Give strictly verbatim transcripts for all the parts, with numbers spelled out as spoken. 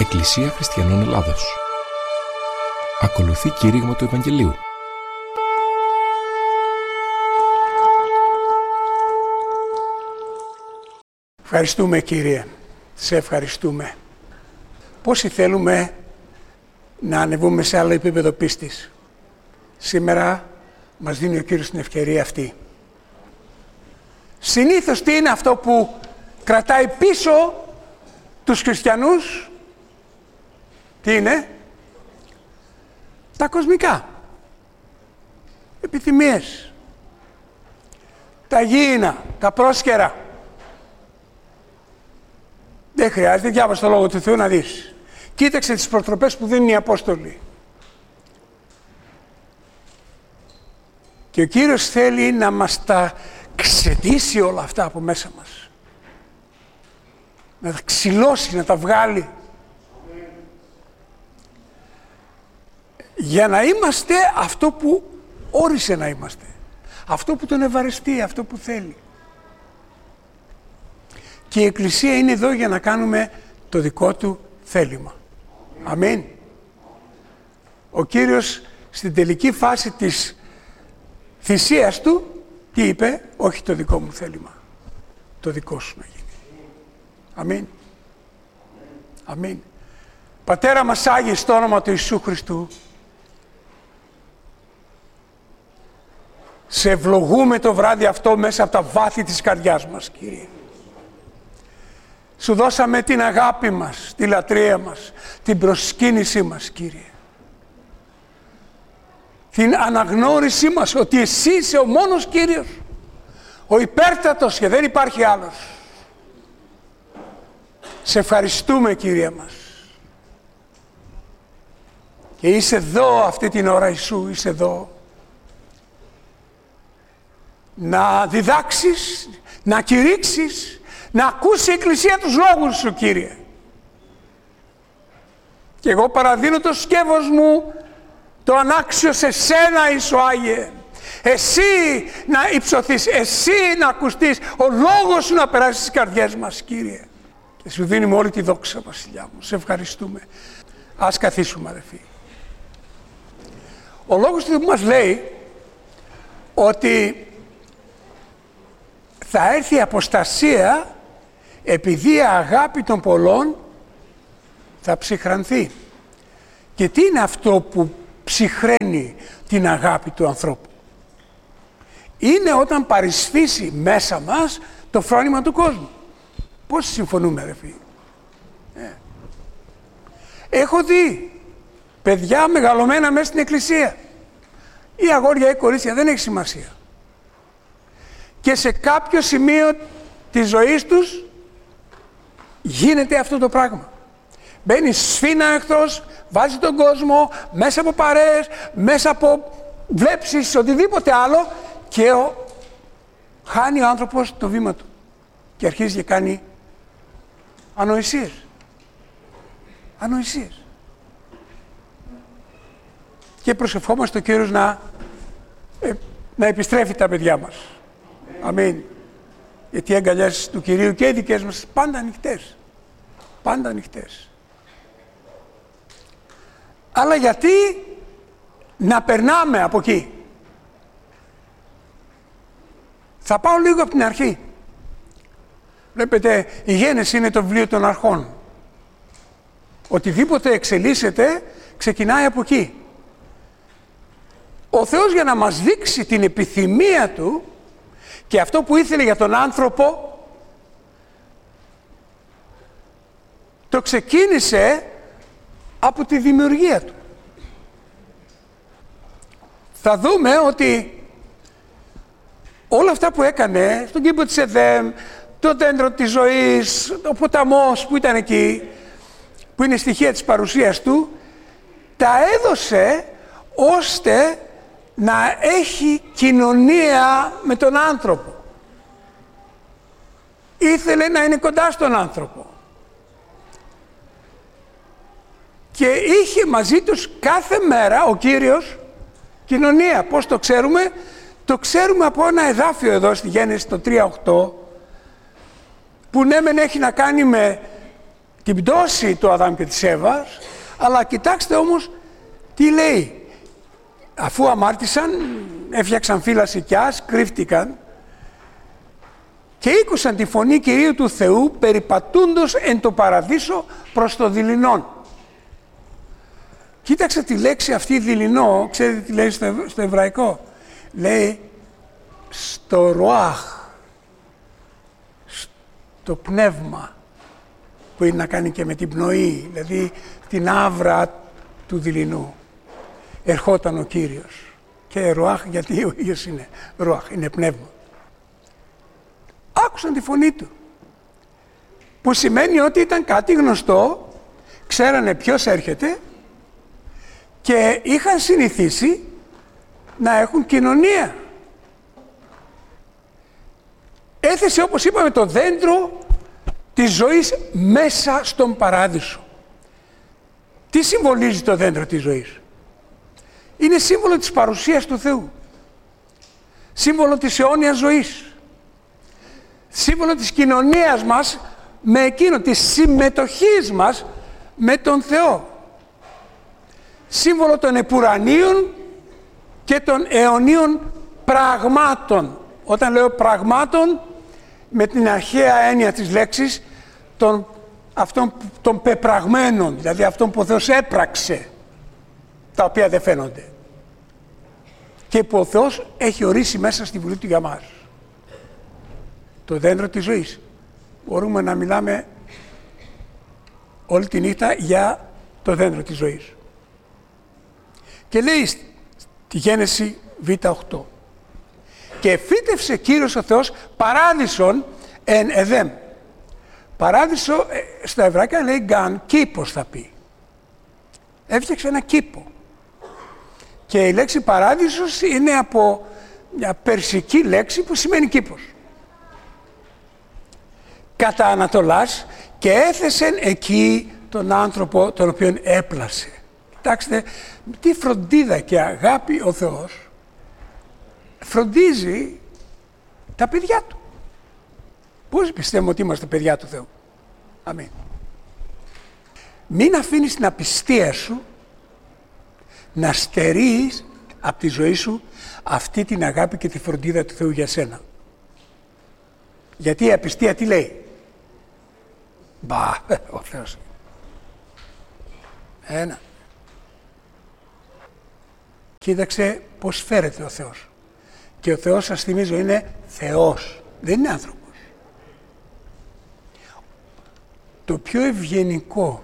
Εκκλησία Χριστιανών Ελλάδος. Ακολουθεί κήρυγμα του Ευαγγελίου. Ευχαριστούμε, Κύριε. Σε ευχαριστούμε. Πόσοι θέλουμε να ανεβούμε σε άλλο επίπεδο πίστης. Σήμερα μας δίνει ο Κύριος την ευκαιρία αυτή. Συνήθως τι είναι αυτό που κρατάει πίσω τους χριστιανούς? Τι είναι? Τα κοσμικά. Επιθυμίες. Τα γήινα, τα πρόσκαιρα. Δεν χρειάζεται, διάβασε το Λόγο του Θεού να δεις. Κοίταξε τις προτροπές που δίνουν οι Απόστολοι. Και ο Κύριος θέλει να μας τα ξετήσει όλα αυτά από μέσα μας. Να τα ξυλώσει, να τα βγάλει. Για να είμαστε αυτό που όρισε να είμαστε. Αυτό που τον ευαρεστεί, αυτό που θέλει. Και η Εκκλησία είναι εδώ για να κάνουμε το δικό του θέλημα. Αμήν. Ο Κύριος στην τελική φάση της θυσίας του, τι είπε? Όχι το δικό μου θέλημα, το δικό σου να γίνει. Αμήν. Αμήν. Πατέρα μας Άγιε, στο όνομα του Ιησού Χριστού, σε ευλογούμε το βράδυ αυτό μέσα από τα βάθη της καρδιάς μας, Κύριε. Σου δώσαμε την αγάπη μας, τη λατρεία μας, την προσκύνησή μας, Κύριε. Την αναγνώρισή μας ότι εσύ είσαι ο μόνος Κύριος, ο υπέρτατος και δεν υπάρχει άλλος. Σε ευχαριστούμε, Κύριε μας. Και είσαι εδώ αυτή την ώρα, Ιησού, είσαι εδώ. Να διδάξεις, να κηρύξεις, να ακούσει η Εκκλησία τους λόγους σου, Κύριε. Και εγώ παραδίνω το σκεύος μου, το ανάξιο σε σένα, Ιησού Άγιε. Εσύ να υψωθείς, εσύ να ακουστείς, ο λόγος σου να περάσει στις καρδιές μας, Κύριε. Και σου δίνουμε όλη τη δόξα, Βασιλιά μου. Σε ευχαριστούμε. Ας καθίσουμε, αδελφοί. Ο λόγος του μας λέει ότι θα έρθει η αποστασία επειδή η αγάπη των πολλών θα ψυχρανθεί. Και τι είναι αυτό που ψυχραίνει την αγάπη του ανθρώπου? Είναι όταν παρισφύσει μέσα μας το φρόνημα του κόσμου. Πώς συμφωνούμε, αδελφοί? Ε. Έχω δει παιδιά μεγαλωμένα μέσα στην εκκλησία, ή αγόρια ή κορίτσια, δεν έχει σημασία, και σε κάποιο σημείο της ζωής τους γίνεται αυτό το πράγμα. Μπαίνει σφίνα εχθρός, βάζει τον κόσμο μέσα από παρέες, μέσα από βλέψεις, οτιδήποτε άλλο, και ο... χάνει ο άνθρωπος το βήμα του και αρχίζει και κάνει ανοησίες. Ανοησίες. Και προσευχόμαστε ο Κύριος να, ε, να επιστρέφει τα παιδιά μας. Αμήν. Γιατί οι αγκαλιές του Κυρίου και οι δικές μας πάντα ανοιχτές. Πάντα ανοιχτές. Αλλά γιατί να περνάμε από εκεί? Θα πάω λίγο από την αρχή. Βλέπετε, η Γένεση είναι το βιβλίο των αρχών. Οτιδήποτε εξελίσσεται ξεκινάει από εκεί. Ο Θεός, για να μας δείξει την επιθυμία Του και αυτό που ήθελε για τον άνθρωπο, το ξεκίνησε από τη δημιουργία Του. Θα δούμε ότι όλα αυτά που έκανε στον κήπο της Εδέμ, το δέντρο της ζωής, ο ποταμός που ήταν εκεί, που είναι στοιχεία της παρουσίας Του, τα έδωσε ώστε να έχει κοινωνία με τον άνθρωπο. Ήθελε να είναι κοντά στον άνθρωπο. Και είχε μαζί τους κάθε μέρα ο Κύριος κοινωνία. Πώς το ξέρουμε? Το ξέρουμε από ένα εδάφιο εδώ στη Γένεση το τρία οκτώ, που ναι μεν έχει να κάνει με την πτώση του Αδάμ και της Εύας, αλλά κοιτάξτε όμως τι λέει. Αφού αμάρτησαν, έφτιαξαν φύλλα σικιάς, κρύφτηκαν και ήκουσαν τη φωνή Κυρίου του Θεού περιπατούντος εν το παραδείσο προς το δειλινόν. Κοίταξε τη λέξη αυτή δειλινό, ξέρετε τι λέει στο, στο εβραϊκό. Λέει στο ρουάχ, στο πνεύμα, που είναι να κάνει και με την πνοή, δηλαδή την άβρα του δειλινού. Ερχόταν ο Κύριος. Και ρουάχ, γιατί ο ίδιος είναι ρουάχ, είναι πνεύμα. Άκουσαν τη φωνή του. Που σημαίνει ότι ήταν κάτι γνωστό, ξέρανε ποιος έρχεται και είχαν συνηθίσει να έχουν κοινωνία. Έθεσε, όπως είπαμε, το δέντρο της ζωής μέσα στον παράδεισο. Τι συμβολίζει το δέντρο της ζωής? Είναι σύμβολο της παρουσίας του Θεού. Σύμβολο της αιώνιας ζωής. Σύμβολο της κοινωνίας μας με εκείνο, της συμμετοχής μας με τον Θεό. Σύμβολο των επουρανίων και των αιωνίων πραγμάτων. Όταν λέω πραγμάτων, με την αρχαία έννοια της λέξης, των, αυτών, των πεπραγμένων, δηλαδή αυτών που ο Θεός έπραξε, τα οποία δεν φαίνονται. Και που ο Θεός έχει ορίσει μέσα στη Βουλή του για μας. Το δέντρο της ζωής. Μπορούμε να μιλάμε όλη τη νύχτα για το δέντρο της ζωής. Και λέει στη Γένεση Β οκτώ. Και φύτευσε Κύριος ο Θεός παράδεισον εν Εδέμ. Παράδεισο στα εβραϊκά λέει γκάν, κήπος θα πει. Έφτιαξε ένα κήπο. Και η λέξη παράδεισος είναι από μια περσική λέξη που σημαίνει κήπος. Κατά Ανατολάς και έθεσεν εκεί τον άνθρωπο τον οποίον έπλασε. Κοιτάξτε, τι φροντίδα και αγάπη ο Θεός φροντίζει τα παιδιά του. Πώς πιστεύουμε ότι είμαστε παιδιά του Θεού? Αμήν. Μην αφήνεις την απιστία σου να στερείς από τη ζωή σου αυτή την αγάπη και τη φροντίδα του Θεού για σένα. Γιατί η απιστία τι λέει? Μπα, ο Θεός. Ένα. Κοίταξε πώς φέρεται ο Θεός. Και ο Θεός, σας θυμίζω, είναι Θεός. Δεν είναι άνθρωπος. Το πιο ευγενικό,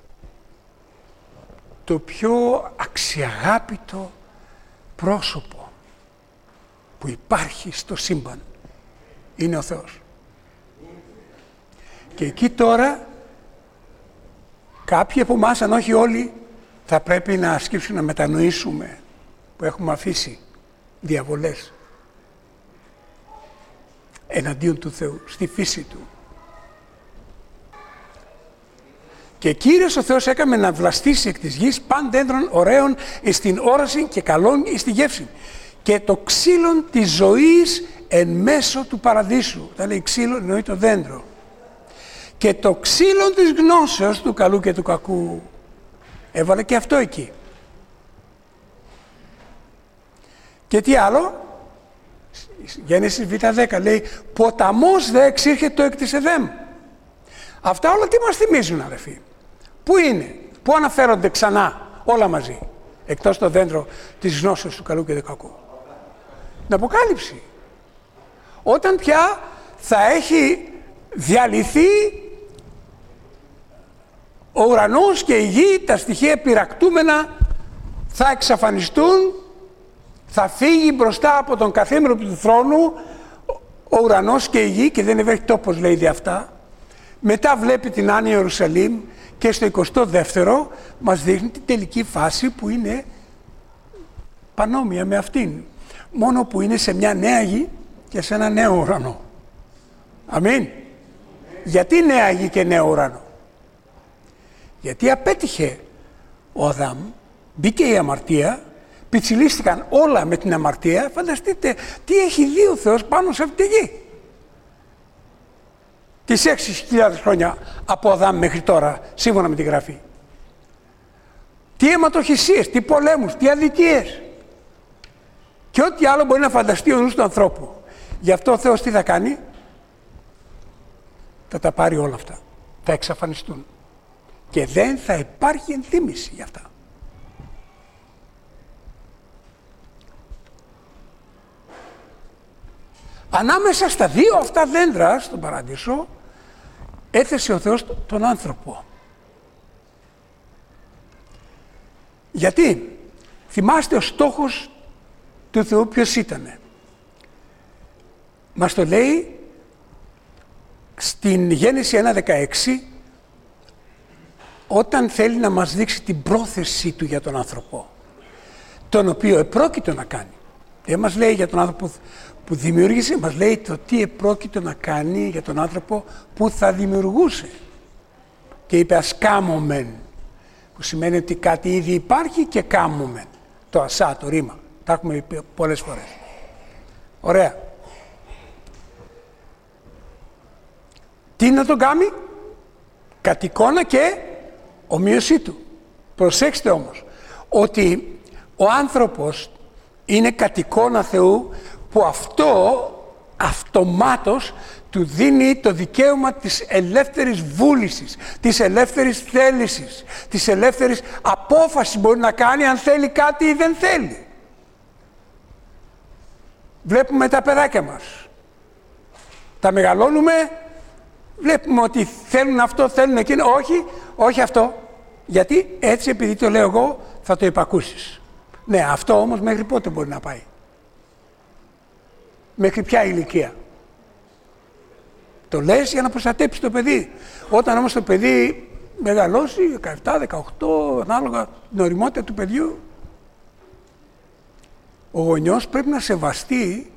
το πιο αξιαγάπητο πρόσωπο που υπάρχει στο σύμπαν είναι ο Θεός. Και εκεί τώρα κάποιοι από εμάς, αν όχι όλοι, θα πρέπει να ασκήσουμε, να μετανοήσουμε που έχουμε αφήσει διαβολές εναντίον του Θεού, στη φύση Του. Και Κύριος ο Θεός έκαμε να βλαστήσει εκ της γης παν δέντρων ωραίων εις την όραση και καλών εις τη γεύση. Και το ξύλον της ζωής εν μέσω του παραδείσου. Τα λέει ξύλο, εννοεί το δέντρο. Και το ξύλον της γνώσεως του καλού και του κακού. Έβαλε και αυτό εκεί. Και τι άλλο? Γένεσης Β δέκα λέει ποταμός δε εξήρχεται εκ της Εδέμ. Αυτά όλα τι μας θυμίζουν, αδελφοί? Πού είναι? Πού αναφέρονται ξανά όλα μαζί? Εκτός το δέντρο της γνώσεως του καλού και του κακού. Την Αποκάλυψη. Όταν πια θα έχει διαλυθεί ο ουρανός και η γη, τα στοιχεία πυρακτούμενα θα εξαφανιστούν, θα φύγει μπροστά από τον καθήμενο του θρόνου ο ουρανός και η γη και δεν υπάρχει τόπος, λέει δι' αυτά. Μετά βλέπει την Άννη Ιερουσαλήμ και στο εικοστό δεύτερο μας δείχνει την τελική φάση που είναι πανόμοια με αυτήν. Μόνο που είναι σε μια νέα γη και σε ένα νέο ουρανό. Αμήν. Γιατί νέα γη και νέο ουρανό? Γιατί απέτυχε ο Αδάμ, μπήκε η αμαρτία, πιτσιλίστηκαν όλα με την αμαρτία. Φανταστείτε τι έχει δει ο Θεός πάνω σε αυτή τη γη. τις έξι χιλιάδες χρόνια από Αδάμ μέχρι τώρα, σύμφωνα με τη Γραφή. Τι αιματοχυσίες, τι πολέμους, τι αδικίες και ό,τι άλλο μπορεί να φανταστεί ο νους του ανθρώπου. Γι' αυτό ο Θεός τι θα κάνει? Θα τα πάρει όλα αυτά. Θα εξαφανιστούν. Και δεν θα υπάρχει ενθύμηση για αυτά. Ανάμεσα στα δύο αυτά δέντρα στον Παράδεισο έθεσε ο Θεός τον άνθρωπο. Γιατί? Θυμάστε ο στόχος του Θεού ποιος ήτανε? Μας το λέει στην Γέννηση ένα δεκαέξι, όταν θέλει να μας δείξει την πρόθεσή του για τον άνθρωπο, τον οποίο επρόκειτο να κάνει. Δεν μας λέει για τον άνθρωπο που δημιούργησε, μας λέει το τι επρόκειτο να κάνει για τον άνθρωπο που θα δημιουργούσε. Και είπε ας κάμωμεν, που σημαίνει ότι κάτι ήδη υπάρχει και κάμωμεν. Το ασά, το ρήμα. Τα έχουμε πει πολλές φορές. Ωραία. Τι να τον κάνει? Κατ' εικόνα και ομοίωσή του. Προσέξτε όμως ότι ο άνθρωπος είναι κατ' εικόνα Θεού, που αυτό αυτομάτως του δίνει το δικαίωμα της ελεύθερης βούλησης, της ελεύθερης θέλησης, της ελεύθερης απόφασης μπορεί να κάνει αν θέλει κάτι ή δεν θέλει. Βλέπουμε τα παιδάκια μας. Τα μεγαλώνουμε, βλέπουμε ότι θέλουν αυτό, θέλουν εκείνο. Όχι, όχι αυτό. Γιατί έτσι επειδή το λέω εγώ θα το υπακούσεις. Ναι, αυτό όμως μέχρι πότε μπορεί να πάει? Μέχρι ποια ηλικία? Το λες για να προστατέψει το παιδί. Όταν όμως το παιδί μεγαλώσει, δεκαεπτά, δεκαοκτώ, ανάλογα την ωριμότητα του παιδιού, ο γονιός πρέπει να σεβαστεί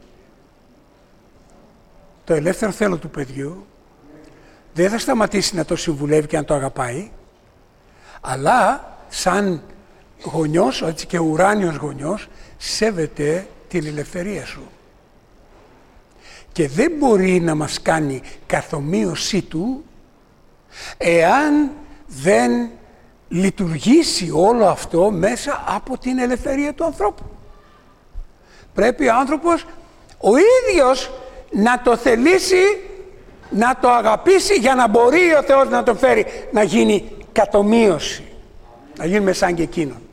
το ελεύθερο θέλω του παιδιού. Δεν θα σταματήσει να το συμβουλεύει και να το αγαπάει, αλλά σαν γονιός, έτσι και ουράνιος γονιός, σέβεται την ελευθερία σου. Και δεν μπορεί να μας κάνει καθομοίωσή του εάν δεν λειτουργήσει όλο αυτό μέσα από την ελευθερία του ανθρώπου. Πρέπει ο άνθρωπος ο ίδιος να το θελήσει, να το αγαπήσει για να μπορεί ο Θεός να τον φέρει να γίνει καθομοίωση, να γίνουμε σαν και εκείνον.